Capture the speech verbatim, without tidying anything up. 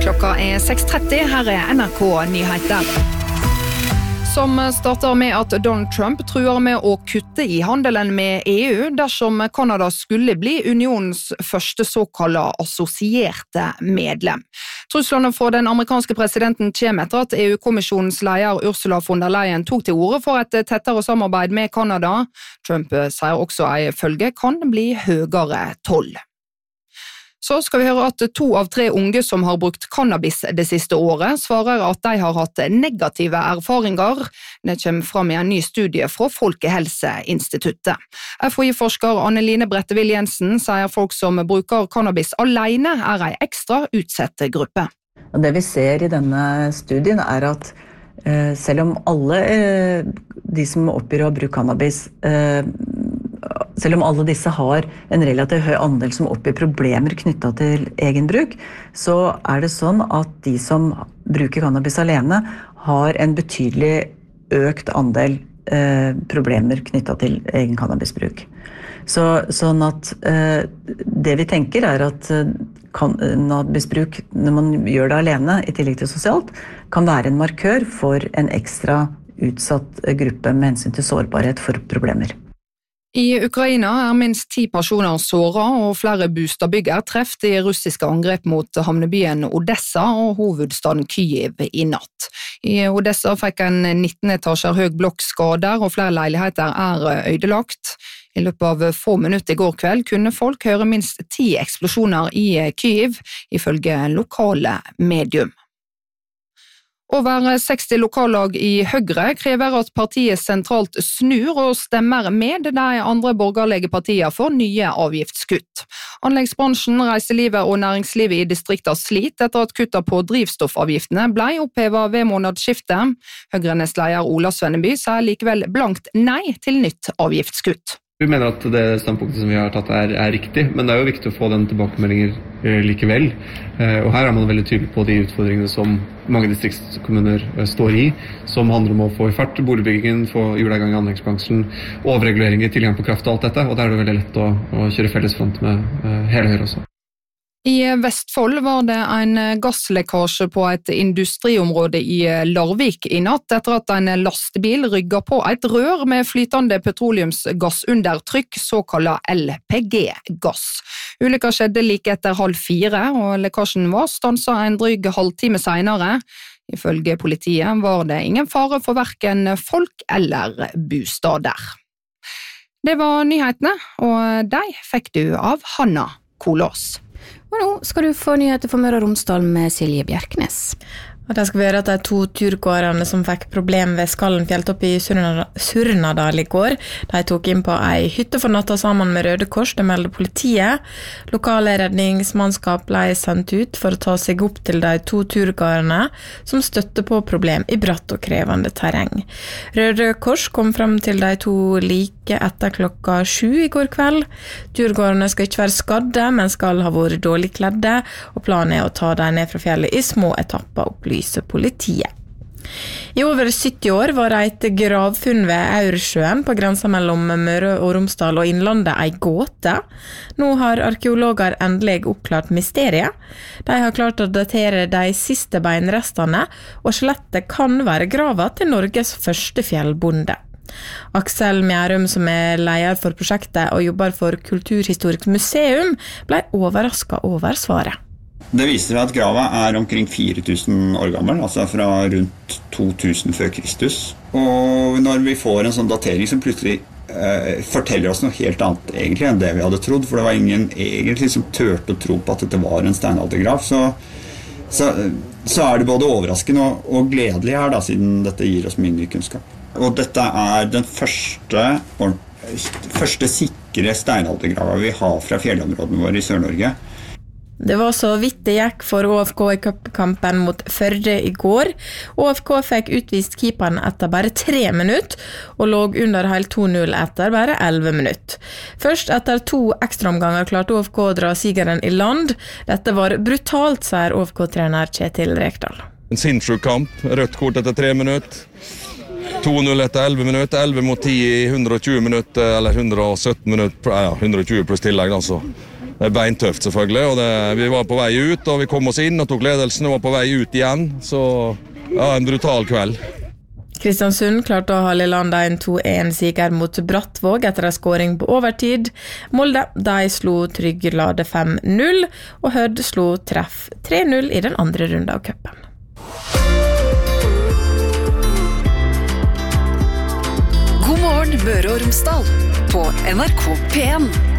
Klokka er seks tretti, her er N R K Nyheter. Som starter med at Donald Trump truer med å kutte i handelen med E U dersom Kanada skulle bli unionens første såkalte assosierte medlem. Truslene fra den amerikanske presidenten kommer etter at E U-kommisjonens leder Ursula von der Leyen tok til orde for et tettere samarbeid med Kanada. Trump sier også en følge kan bli høyere toll. Så skal vi høre at to av tre unge som har brukt cannabis det siste året, svarer at de har hatt negative erfaringer. Det kommer fram i en ny studie fra Folkehelseinstituttet. F H I-forsker Anne-Line Brettevill Jensen sier folk som bruker cannabis alene er en ekstra utsatt gruppe. Det vi ser i denne studien er at eh, selv om alle eh, de som oppgir å ha brukt cannabis eh, Selv om alle disse har en relativt høy andel som oppgir problemer knyttet til egenbruk, så er det sånn at de som bruker cannabis alene har en betydelig økt andel eh, problemer knyttet til egen cannabisbruk. Så, sånn at eh, det vi tenker er at eh, cannabisbruk, når man gjør det alene, i tillegg til sosialt, kan være en markør for en ekstra utsatt gruppe med hensyn til sårbarhet for problemer. I Ukraina er minst ti personer såret og flere bostadsbygg treft i russiske angrep mot havnebyen Odessa og hovedstaden Kyiv i natt. I Odessa fikk en nitten etasjer høy blokk skader og flere leiligheter er ødelagt. I løpet av få minutter i går kveld kunne folk høre minst ti eksplosjoner i Kyiv, ifølge lokale medium. Over seksti lokallag i Høyre krever at partiet sentralt snur og stemmer med de andre borgerlige partier for nye avgiftskutt. Anleggsbransjen, reiselivet og næringslivet i distriktet sliter etter at kuttet på drivstoffavgiftene ble opphevet ved månedsskiftet. Høyre-nestleder Ola Svenneby sier likevel blankt nei til nytt avgiftskutt. Vi mener at det standpunktet som vi har tatt er, er riktig, men det er jo viktig å få den tilbakemeldinger eh, likevel. Eh, og her er man veldig tydelig på de utfordringene som mange distriktskommuner eh, står i, som handler om å få i fart boligbyggingen, få hjulgang i anleggsbransjen, overreguleringer, tilgang på kraft og alt dette, og der er det veldig lett å, å kjøre fellesfront med eh, hele Høyre også. I Vestfold var det en gasslekkasje på et industriområde i Larvik i natt etter at en lastebil rygget på et rør med flytende petroleumsgassundertrykk, såkalt L P G-gass. Ulykken skjedde like etter halv fire, og lekkasjen var stanset en dryg halvtime senere. Ifølge politiet var det ingen fare for hverken folk eller bostader. Det var nyhetene, og de fikk du av Hanna Kolås. Og nå skal du få nyheter for Møre og Romsdal med Silje Bjerknes. Og det skal være at de to turgåerne som fikk problem ved Skallen fjelltopp i Surnadal i går, de tok inn på ei hytte for natta sammen med Røde Kors, det melder politiet. Lokale redningsmannskap ble sendt ut for å ta seg opp til de to turgåerne som støtte på problem i bratt og krevende terreng. Røde Kors kom frem til de to like etter klokka sju i går kveld. Turgåerne skal ikke være skadde, men skal ha vært dårlig kledde, og planen er å ta dem ned fra fjellet i små etapper opp politiet. I over sytti år var det et gravfunn ved Aursjøen på grensa mellom Møre og Romsdal og Innlandet ei gåte. Nå har arkeologer endelig oppklart mysteriet. De har klart å datere de siste beinrestene, og skjelettet kan være gravet til Norges første fjellbonde. Aksel Mjærum, som er leder for prosjektet og jobber for Kulturhistorisk museum, ble overrasket over svaret. Det viser at grava er omkring fire tusen år gammel, altså fra rundt to tusen før Kristus. Og når vi får en sånn datering som plutselig eh, forteller oss noe helt annet egentlig enn det vi hadde trodd, for det var ingen egentlig som tørte å tro på at dette var en steinaldergrav, så, så, så er det både overraskende og, og gledelig her da, siden dette gir oss mye ny kunnskap. Og dette er den første, første sikre steinaldergrava vi har fra fjellområdene våre i Sør-Norge. Det var så vidt det gikk for O F K i cupkampen mot Førde i går. O F K fikk utvist keeperen etter bare tre minutter, og lå under helt to null etter bare elleve minutter. Først etter to ekstraomganger klarte O F K å dra sigeren i land. Dette var brutalt, sier O F K-trener Kjetil Rekdal. En sinnssyk kamp, rødt kort etter tre minutter. to null etter elleve minutter, elleve mot ti i hundre og tjue minutter, eller hundre og sytten minutter, ja, hundre og tjue pluss tillegg, altså. Det er beintøft selvfølgelig, og det, vi var på vei ut, og vi kom oss inn og tok ledelsen og var på vei ut igjen, så ja, en brutal kveld. Kristiansund klarte å ha Lillanda en to en siger mot Brattvåg etter en scoring på overtid. Molde, de slo Trygglade fem null, og Hødd slo Treff tre null i den andre runden av cupen. God morgen, Møre og Romsdal på N R K P en.